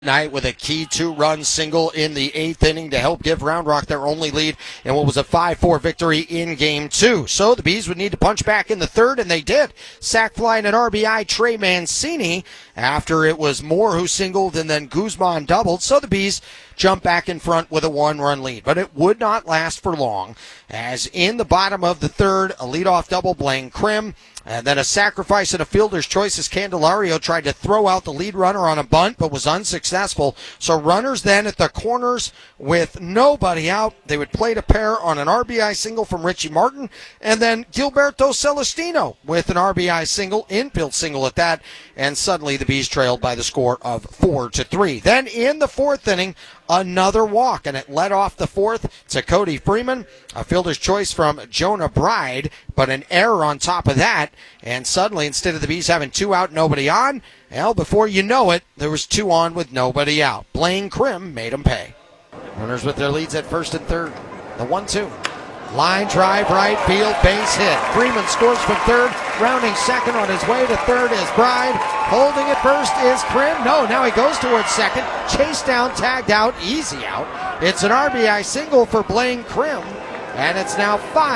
Night with a key 2-run single in the 8th inning to help give Round Rock their only lead in what was a 5-4 victory in Game 2. So the Bees would need to punch back in the third, and they did. Sac fly and an RBI, Trey Mancini, after it was Moore who singled and then Guzman doubled. So the Bees jump back in front with a 1-run lead. But it would not last for long, as in the bottom of the third, a leadoff double, Blaine Krim, and then a sacrifice and a fielder's choice as Candelario tried to throw out the lead runner on a bunt, but was unsuccessful. So runners then at the corners with nobody out. They would plate a pair on an RBI single from Richie Martin, and then Gilberto Celestino with an RBI single, infield single at that, and suddenly the Bees trailed by the score of 4-3. Then in the 4th inning, another walk, and it led off the 4th to Cody Freeman, a fielder's choice from Jonah Bride, but an error on top of that, and suddenly instead of the Bees having 2 out, nobody on, well, before you know it, there was 2 on with nobody out. Blaine Krim made them pay. Runners with their leads at first and third. The 1-2. Line drive, right field, base hit. Freeman scores from third, rounding second. On his way to third is Bride. Holding at first is Krim. No, now he goes towards second. Chased down, tagged out, easy out. It's an RBI single for Blaine Krim, and it's now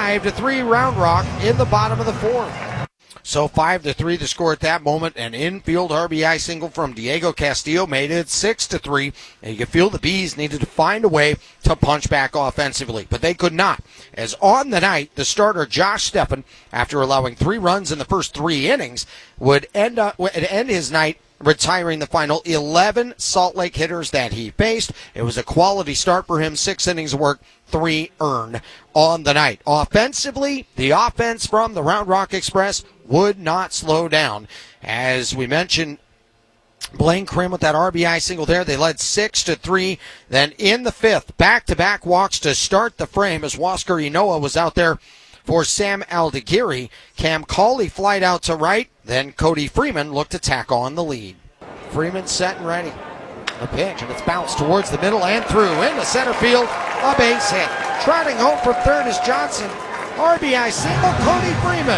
5-3 Round Rock in the bottom of the 4th. So 5-3 the score at that moment. An infield RBI single from Diego Castillo made it 6-3. And you could feel the Bees needed to find a way to punch back offensively, but they could not. As on the night, the starter Josh Steffen, after allowing 3 runs in the first 3 innings, would end his night retiring the final 11 Salt Lake hitters that he faced. It was a quality start for him, 6 innings of work, 3 earned on the night. Offensively, the offense from the Round Rock Express would not slow down. As we mentioned, Blaine Krim with that RBI single there. They led 6-3. Then in the 5th, back-to-back walks to start the frame as Huascar Ynoa was out there for Sam Aldigueri. Cam Cauley flied out to right. Then Cody Freeman looked to tack on the lead. Freeman set and ready. The pitch, and it's bounced towards the middle and through into center field. A base hit. Trotting home from third is Johnson. RBI single, Cody Freeman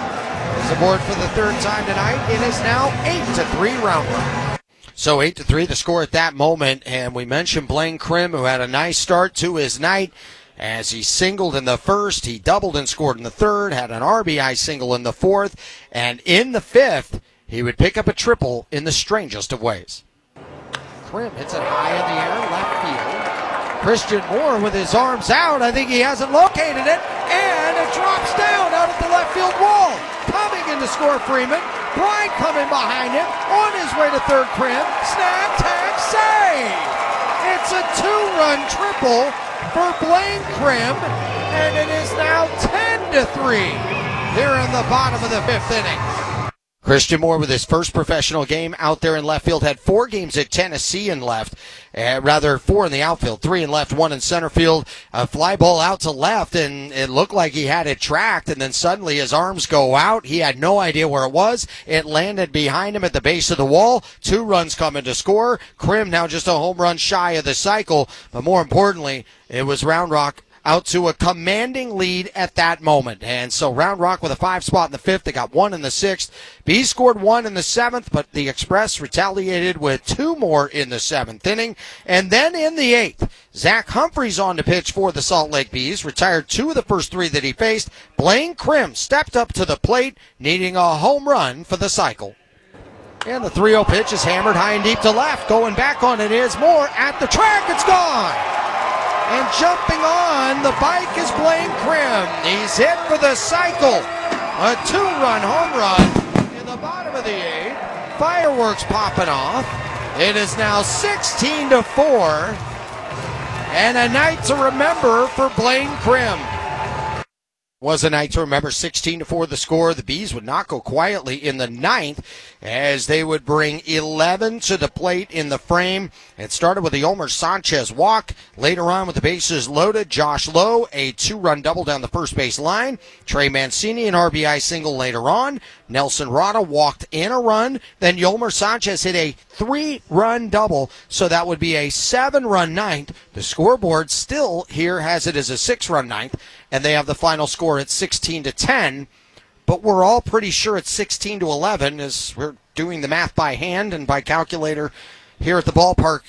is aboard for the 3rd time tonight. It is now 8-3 Round Rock. So 8-3 the score at that moment, and we mentioned Blaine Krim, who had a nice start to his night. As he singled in the 1st, he doubled and scored in the 3rd, had an RBI single in the 4th, and in the 5th, he would pick up a triple in the strangest of ways. Krim hits it high in the air, left field. Christian Moore with his arms out. I think he hasn't located it, and it drops down out at the left field wall. Coming in to score Freeman. Bride coming behind him. On his way to third, Krim. Snap, tag, save! It's a 2-run triple for Blaine Krim, and it is now 10-3 here in the bottom of the 5th inning. Christian Moore with his first professional game out there in left field, had 4 games at Tennessee in left, 4 in the outfield, 3 in left, 1 in center field. A fly ball out to left, and it looked like he had it tracked, and then suddenly his arms go out. He had no idea where it was. It landed behind him at the base of the wall. 2 runs coming to score. Krim now just a home run shy of the cycle, but more importantly, it was Round Rock out to a commanding lead at that moment. And so Round Rock with a 5 spot in the 5th. They got 1 in the 6th. Bees scored 1 in the 7th, but the Express retaliated with 2 more in the 7th inning. And then in the 8th, Zach Humphreys on to pitch for the Salt Lake Bees. Retired 2 of the first 3 that he faced. Blaine Krim stepped up to the plate, needing a home run for the cycle. And the 3-0 pitch is hammered high and deep to left. Going back on it is Moore at the track. It's gone. And jumping on the bike is Blaine Krim. He's hit for the cycle. A 2-run home run in the bottom of the 8th. Fireworks popping off. It is now 16-4. And a night to remember for Blaine Krim. Was a night to remember. 16-4 the score. The Bees would not go quietly in the 9th as they would bring 11 to the plate in the frame. It started with the Yolmer Sanchez walk. Later on with the bases loaded, Josh Lowe, a 2-run double down the first base line. Trey Mancini, an RBI single later on. Nelson Rada walked in a run. Then Yolmer Sanchez hit a 3-run double, so that would be a 7-run 9th. The scoreboard still here has it as a 6-run 9th, and they have the final score at 16-10. But we're all pretty sure it's 16-11 as we're doing the math by hand and by calculator. here at the ballpark